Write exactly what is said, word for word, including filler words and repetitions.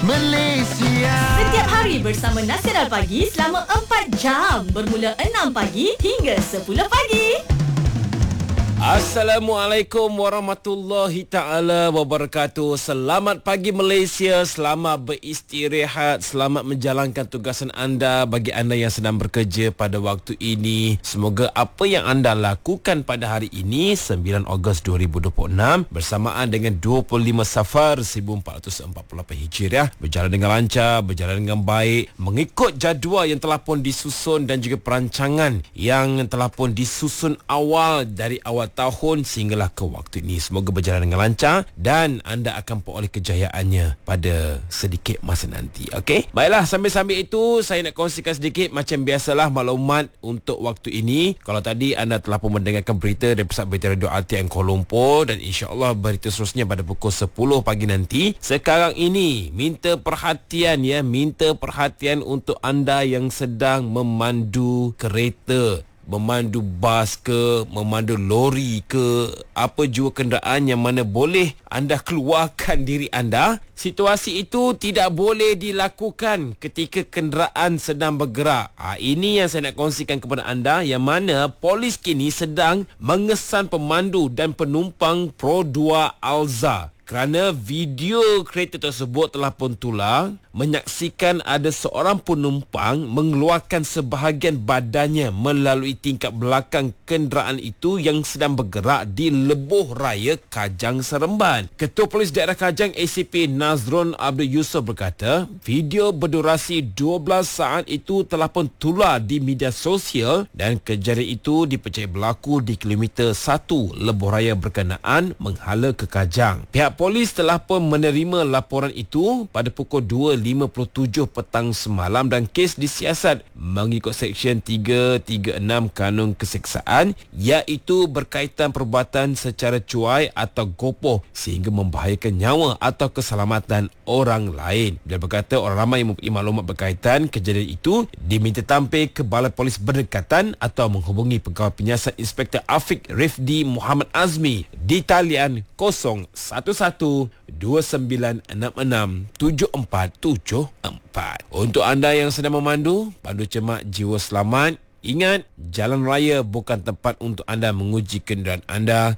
Malaysia. Setiap hari bersama Nasional Pagi selama empat jam bermula enam pagi hingga sepuluh pagi. Assalamualaikum warahmatullahi ta'ala wabarakatuh. Selamat pagi Malaysia. Selamat beristirahat. Selamat menjalankan tugasan anda. Bagi anda yang sedang bekerja pada waktu ini, semoga apa yang anda lakukan pada hari ini sembilan Ogos dua ribu dua puluh enam bersamaan dengan dua puluh lima Safar seribu empat ratus empat puluh lapan Hijriah berjalan dengan lancar, berjalan dengan baik, mengikut jadual yang telah pun disusun dan juga perancangan yang telah pun disusun awal dari awal tahun sehinggalah ke waktu ini. Semoga berjalan dengan lancar dan anda akan peroleh kejayaannya pada sedikit masa nanti. Okey? Baiklah, sambil-sambil itu saya nak kongsikan sedikit macam biasalah maklumat untuk waktu ini. Kalau tadi anda telah pun mendengarkan berita dari Pusat Berita Radio R T M Kuala Lumpur dan insya-Allah berita seterusnya pada pukul sepuluh pagi nanti. Sekarang ini minta perhatian ya, minta perhatian untuk anda yang sedang memandu kereta, memandu bas ke, memandu lori ke, apa jua kenderaan yang mana boleh anda keluarkan diri anda. Situasi itu tidak boleh dilakukan ketika kenderaan sedang bergerak. Ha, ini yang saya nak kongsikan kepada anda, yang mana polis kini sedang mengesan pemandu dan penumpang Pro dua Alza kerana video kereta tersebut telah pun tular menyaksikan ada seorang penumpang mengeluarkan sebahagian badannya melalui tingkap belakang kenderaan itu yang sedang bergerak di Lebuh Raya Kajang Seremban. Ketua Polis Daerah Kajang A C P Nazrun Abdul Yusof berkata, video berdurasi dua belas saat itu telah pun tular di media sosial dan kejadian itu dipercayai berlaku di kilometer satu Lebuh Raya berkenaan menghala ke Kajang. Pihak polis telah pun menerima laporan itu pada pukul dua lima puluh tujuh petang semalam dan kes disiasat mengikut Seksyen tiga tiga enam Kanun Keseksaan, iaitu berkaitan perbuatan secara cuai atau gopoh sehingga membahayakan nyawa atau keselamatan orang lain. Dia berkata orang ramai yang mempunyai maklumat berkaitan kejadian itu diminta tampil ke Balai Polis berdekatan atau menghubungi Pegawai Penyiasat Inspektor Afiq Rifdi Muhammad Azmi di talian kosong satu satu dua sembilan enam enam tujuh empat tujuh empat. Untuk anda yang sedang memandu, pandu cermat, jiwa selamat. Ingat, jalan raya bukan tempat untuk anda menguji kenderaan anda.